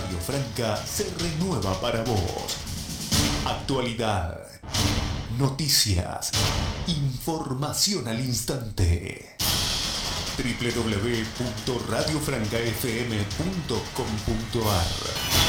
Radio Franca se renueva para vos. Actualidad, noticias, información al instante. www.radiofrancafm.com.ar